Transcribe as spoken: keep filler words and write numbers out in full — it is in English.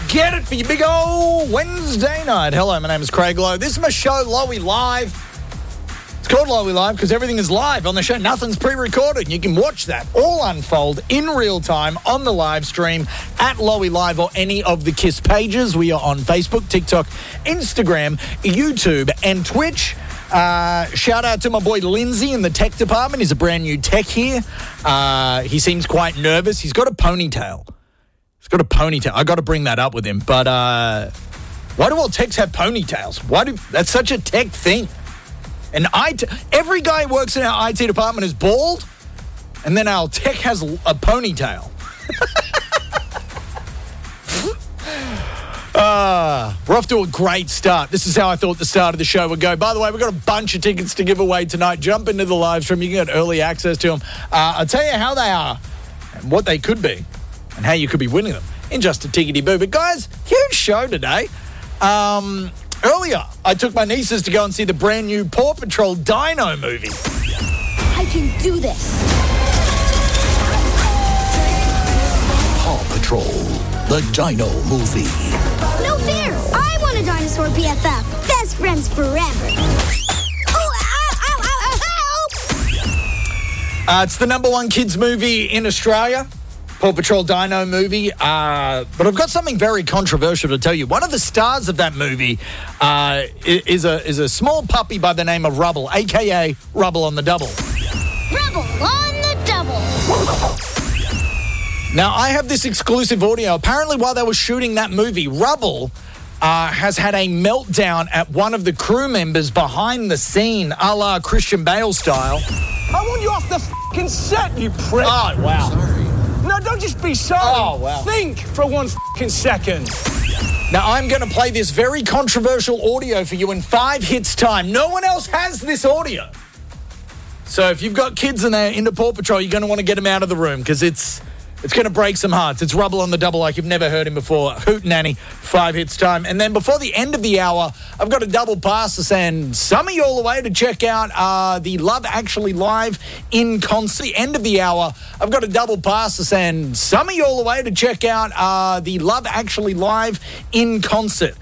get it for your big old Wednesday night. Hello, my name is Craig Lowe. This is my show, Lowy Live. It's called Lowy Live because everything is live on the show. Nothing's pre-recorded. You can watch that all unfold in real time on the live stream at Lowy Live or any of the KISS pages. We are on Facebook, TikTok, Instagram, YouTube, and Twitch. Uh, shout out to my boy Lindsay in the tech department. He's a brand new tech here. Uh, he seems quite nervous. He's got a ponytail. He's got a ponytail. I got to bring that up with him. But uh, why do all techs have ponytails? Why do that's such a tech thing? And I t- every guy who works in our I T department is bald, and then our tech has a ponytail. Uh, we're off to a great start. This is how I thought the start of the show would go. By the way, we've got a bunch of tickets to give away tonight. Jump into the live stream. You can get early access to them. Uh, I'll tell you how they are and what they could be and how you could be winning them in just a tickety-boo. But, guys, huge show today. Um, earlier, I took my nieces to go and see the brand new Paw Patrol Dino movie. I can do this. Paw Patrol, the Dino movie. No fear! I want a dinosaur B F F. Best friends forever. Oh, ow, ow, ow, ow, Uh, it's the number one kids movie in Australia, Paw Patrol Dino movie. Uh, but I've got something very controversial to tell you. One of the stars of that movie uh, is a is a small puppy by the name of Rubble, a k a. Rubble on the Double. Rubble on the double. Now, I have this exclusive audio. Apparently, while they were shooting that movie, Rubble uh, has had a meltdown at one of the crew members behind the scene, a la Christian Bale style. I want you off the f***ing set, you prick. Oh, wow. No, don't just be sorry. Oh, wow. Think for one f***ing second. Now, I'm going to play this very controversial audio for you in five hits' time. No one else has this audio. So if you've got kids in there into Paw Patrol, you're going to want to get them out of the room because it's... It's going to break some hearts. It's Rubble on the Double like you've never heard him before. Hoot Nanny, five hits time. And then before the end of the hour, I've got a double pass to send some of you all the way to check out uh, the Love Actually Live in concert. The end of the hour, I've got a double pass to send some of you all the way to check out uh, the Love Actually Live in concert.